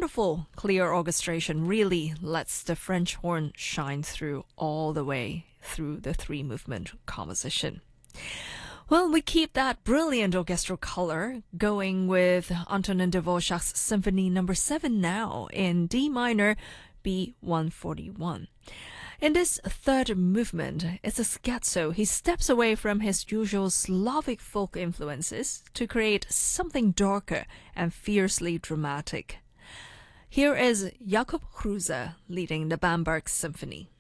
wonderful clear orchestration really lets the French horn shine through all the way through the three-movement composition. Well, we keep that brilliant orchestral color going with Antonin Dvorak's Symphony No. 7 now in D minor, B141. In this third movement, it's a scherzo. He steps away from his usual Slavic folk influences to create something darker and fiercely dramatic. Here is Jakub Kruse leading the Bamberg Symphony.